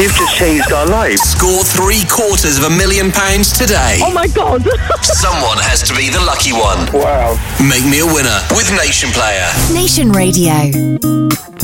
You've just changed our lives. Score £750,000 today. Oh my God. Someone has to be the lucky one. Wow. Make me a winner with Nation Player. Nation Radio.